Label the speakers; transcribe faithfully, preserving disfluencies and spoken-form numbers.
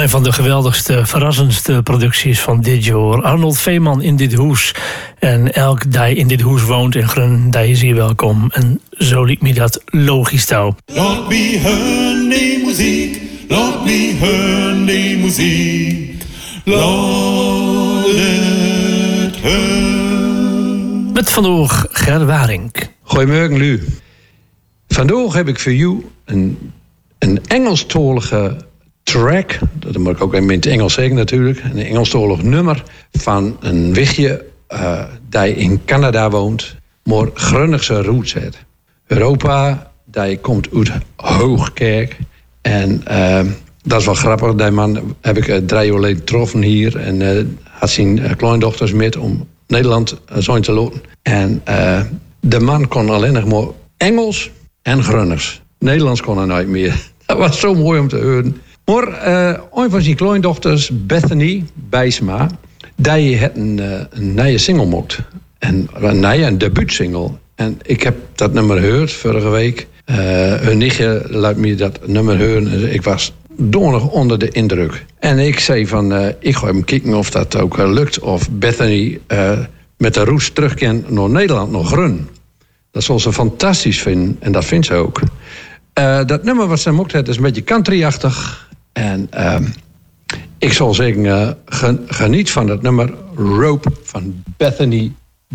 Speaker 1: Een van de geweldigste, verrassendste producties van dit jaar. Arnold Veeman in dit hoes. En elk die in dit hoes woont in Grun, die is hier welkom. En zo liep me dat logisch touw.
Speaker 2: Laat me hun die muziek, laat me hun die muziek, laat het hun.
Speaker 1: Met vandaag Ger Waring.
Speaker 3: Goedemorgen, Lu. Vandaag heb ik voor jou een, een Engelstalige track. Dat moet ik ook in het Engels zeggen natuurlijk. Een Engelstalig nummer van een wichtje uh, die in Canada woont, maar Grunnigse roots heeft. Europa, die komt uit Hoogkerk. En uh, dat is wel grappig. Die man heb ik uh, drie jaar geleden getroffen hier. En uh, had zijn uh, kleindochters met om Nederland uh, zo te laten. En uh, de man kon alleen nog maar Engels en Grunnigs. Nederlands kon hij nooit meer. Dat was zo mooi om te horen. Maar uh, een van zijn kleindochters, Bethany Bijsma, die had een, uh, een nieuwe single gemaakt. En een nieuwe, een debuutsingle. En ik heb dat nummer gehoord vorige week. Uh, hun nichtje laat me dat nummer horen. Ik was doornig onder de indruk. En ik zei van, uh, ik ga hem kijken of dat ook uh, lukt. Of Bethany uh, met de roes terugkent naar Nederland, naar Grun. Dat zal ze fantastisch vinden. En dat vindt ze ook. Uh, dat nummer wat ze mocht heeft is een beetje country-achtig. En uh, ik zal zeggen, uh, geniet van het nummer Rope van Bethany